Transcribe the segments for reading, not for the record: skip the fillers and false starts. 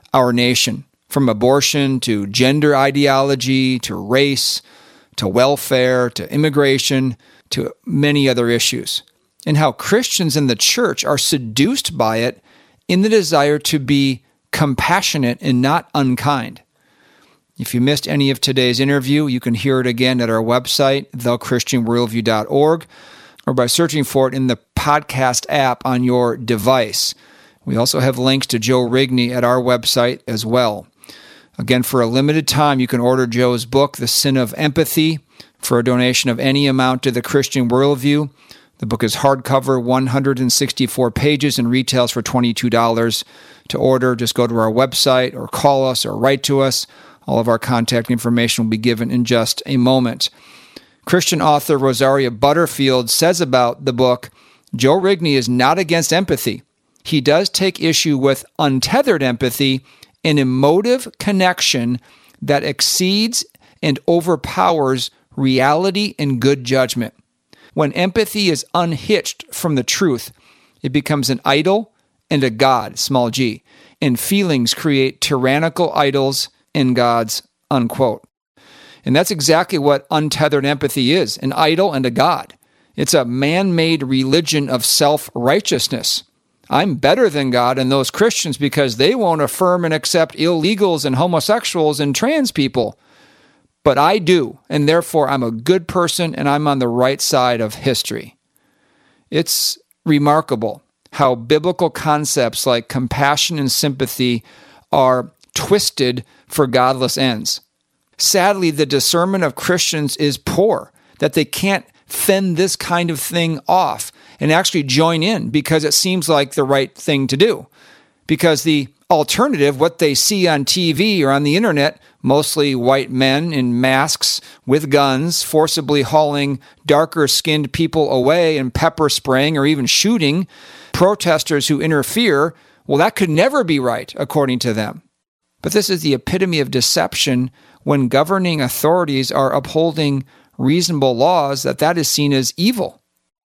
our nation, from abortion to gender ideology to race to welfare to immigration to many other issues, and how Christians in the church are seduced by it in the desire to be compassionate and not unkind. If you missed any of today's interview, you can hear it again at our website, thechristianworldview.org, or by searching for it in the podcast app on your device. We also have links to Joe Rigney at our website as well. Again, for a limited time, you can order Joe's book, The Sin of Empathy, for a donation of any amount to the Christian Worldview. The book is hardcover, 164 pages, and retails for $22. To order, just go to our website or call us or write to us. All of our contact information will be given in just a moment. Christian author Rosaria Butterfield says about the book, Joe Rigney is not against empathy. He does take issue with untethered empathy, an emotive connection that exceeds and overpowers reality and good judgment. When empathy is unhitched from the truth, it becomes an idol and a god, small g, and feelings create tyrannical idols and gods, unquote. And that's exactly what untethered empathy is, an idol and a god. It's a man-made religion of self-righteousness. I'm better than God and those Christians because they won't affirm and accept illegals and homosexuals and trans people. But I do, and therefore I'm a good person and I'm on the right side of history. It's remarkable how biblical concepts like compassion and sympathy are twisted for godless ends. Sadly, the discernment of Christians is poor, that they can't fend this kind of thing off and actually join in because it seems like the right thing to do. Because the alternative, what they see on TV or on the internet, mostly white men in masks with guns, forcibly hauling darker-skinned people away and pepper spraying or even shooting protesters who interfere, well, that could never be right, according to them. But this is the epitome of deception when governing authorities are upholding reasonable laws, that is seen as evil.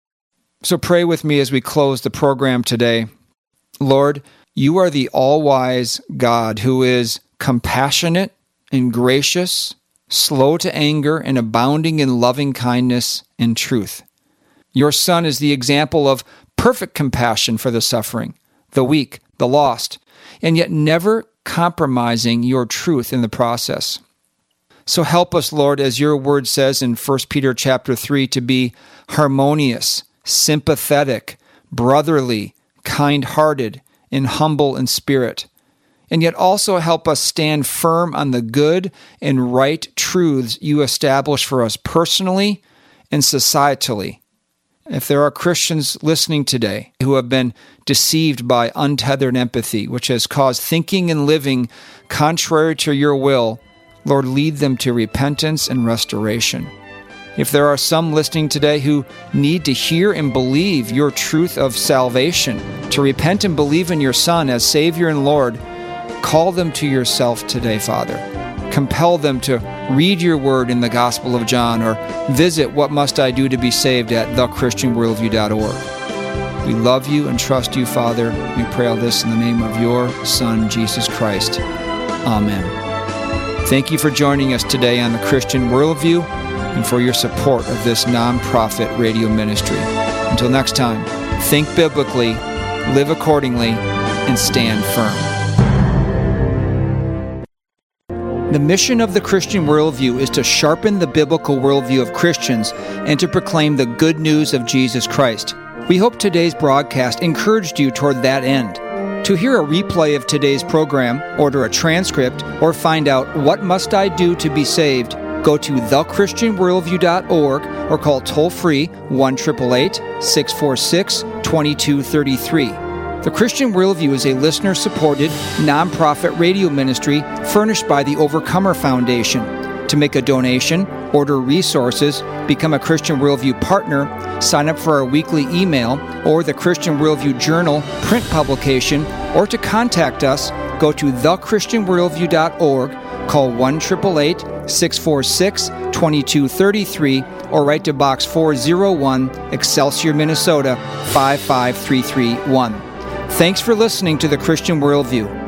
So pray with me as we close the program today. Lord, you are the all-wise God who is compassionate and gracious, slow to anger, and abounding in loving kindness and truth. Your Son is the example of perfect compassion for the suffering, the weak, the lost, and yet never compromising your truth in the process. So help us, Lord, as your word says in 1 Peter chapter 3, to be harmonious, sympathetic, brotherly, kind-hearted, and humble in spirit. And yet also help us stand firm on the good and right truths you establish for us personally and societally. If there are Christians listening today who have been deceived by untethered empathy, which has caused thinking and living contrary to your will, Lord, lead them to repentance and restoration. If there are some listening today who need to hear and believe your truth of salvation, to repent and believe in your Son as Savior and Lord, call them to yourself today, Father. Compel them to read your word in the Gospel of John or visit What Must I Do to Be Saved at thechristianworldview.org. We love you and trust you, Father. We pray all this in the name of your Son, Jesus Christ. Amen. Thank you for joining us today on the Christian Worldview and for your support of this nonprofit radio ministry. Until next time, think biblically, live accordingly, and stand firm. The mission of the Christian Worldview is to sharpen the biblical worldview of Christians and to proclaim the good news of Jesus Christ. We hope today's broadcast encouraged you toward that end. To hear a replay of today's program, order a transcript, or find out what must I do to be saved, go to thechristianworldview.org or call toll-free 1-888-646-2233. The Christian Worldview is a listener-supported, nonprofit radio ministry furnished by the Overcomer Foundation. To make a donation, order resources, become a Christian Worldview partner, sign up for our weekly email or the Christian Worldview Journal print publication, or to contact us, go to thechristianworldview.org, call 1-888-646-2233, or write to Box 401, Excelsior, Minnesota 55331. Thanks for listening to the Christian Worldview.